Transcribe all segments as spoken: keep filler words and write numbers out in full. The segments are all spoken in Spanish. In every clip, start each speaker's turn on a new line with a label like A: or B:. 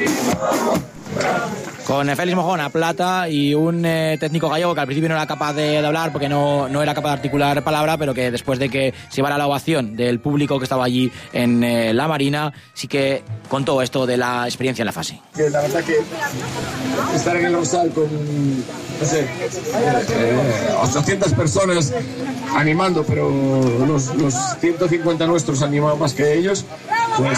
A: Con Félix Mojón a plata y un eh, técnico gallego que al principio no era capaz de, de hablar porque no, no era capaz de articular palabra, pero que después de que se llevara la ovación del público que estaba allí en eh, la Marina, sí que contó esto de la experiencia en la fase.
B: Que la verdad que estar en el Rosal con, no sé, eh, ochocientas personas animando, pero los, los ciento cincuenta nuestros animaban más que ellos, pues...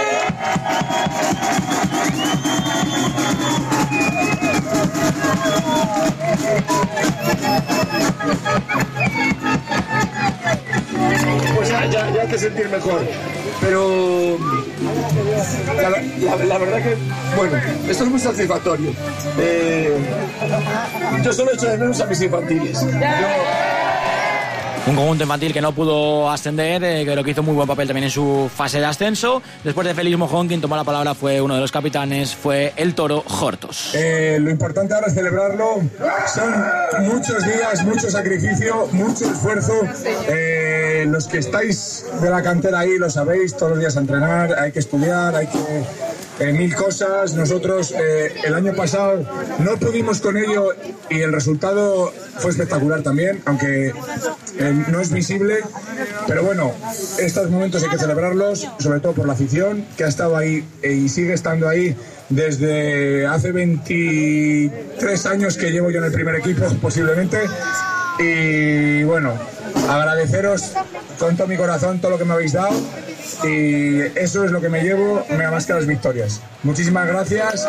B: Pues ya, ya, ya te sentir mejor, pero la, la, la verdad que, bueno, esto es muy satisfactorio. Eh, yo solo echo de menos a mis infantiles. Yo,
A: Un conjunto infantil que no pudo ascender, eh, que lo que hizo muy buen papel también en su fase de ascenso. Después de Félix Mojón, quien tomó la palabra fue uno de los capitanes, fue el Toro Hortos.
B: Eh, lo importante ahora es celebrarlo. Son muchos días, mucho sacrificio, mucho esfuerzo. Eh, los que estáis de la cantera ahí lo sabéis, todos los días a entrenar, hay que estudiar, hay que... Eh, mil cosas. Nosotros eh, el año pasado no pudimos con ello y el resultado fue espectacular también, aunque eh, no es visible, pero bueno, estos momentos hay que celebrarlos, sobre todo por la afición que ha estado ahí eh, y sigue estando ahí desde hace veintitrés años que llevo yo en el primer equipo posiblemente. Y bueno, agradeceros con todo mi corazón todo lo que me habéis dado, y eso es lo que me llevo, me más que las victorias. Muchísimas gracias.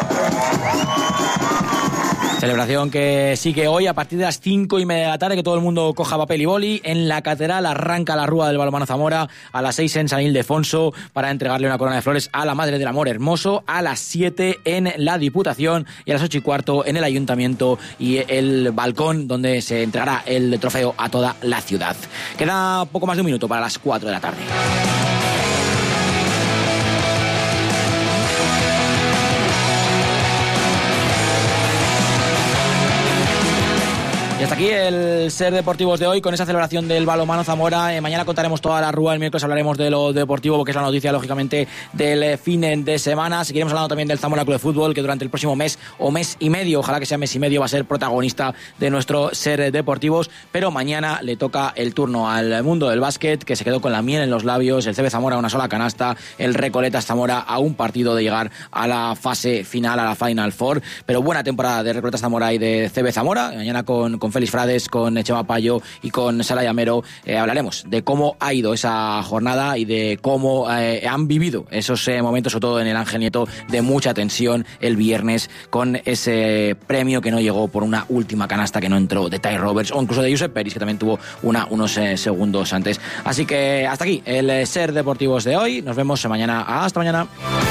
A: Celebración que sigue hoy a partir de las cinco y media de la tarde, que todo el mundo coja papel y boli. En la catedral arranca la Rúa del Balonmano Zamora a las seis en San Ildefonso para entregarle una corona de flores a la Madre del Amor Hermoso, a las siete en la Diputación y a las ocho y cuarto en el Ayuntamiento y el balcón donde se entregará el trofeo a toda la ciudad. Queda poco más de un minuto para las cuatro de la tarde. Y hasta aquí el Ser Deportivos de hoy con esa celebración del Balonmano Zamora. Eh, mañana contaremos toda la rúa, el miércoles hablaremos de lo deportivo, porque es la noticia, lógicamente, del fin de semana. Seguiremos hablando también del Zamora Club de Fútbol, que durante el próximo mes o mes y medio, ojalá que sea mes y medio, va a ser protagonista de nuestro Ser Deportivos. Pero mañana le toca el turno al mundo del básquet, que se quedó con la miel en los labios. El C B Zamora a una sola canasta, el Recoletas Zamora a un partido de llegar a la fase final, a la Final Four. Pero buena temporada de Recoletas Zamora y de C B Zamora. Mañana con, con Félix Frades, con Chema Payo y con Sara Llamero eh, hablaremos de cómo ha ido esa jornada y de cómo eh, han vivido esos eh, momentos, sobre todo en el Ángel Nieto, de mucha tensión el viernes con ese premio que no llegó por una última canasta que no entró de Ty Roberts, o incluso de Josep Peris, que también tuvo una unos eh, segundos antes. Así que hasta aquí el eh, Ser Deportivos de hoy. Nos vemos mañana. Hasta mañana.